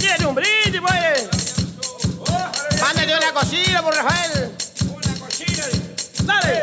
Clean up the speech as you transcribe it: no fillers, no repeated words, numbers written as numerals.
Tírate un brindis, pues. Mándate una cocina por Rafael. Una cocina. Dale.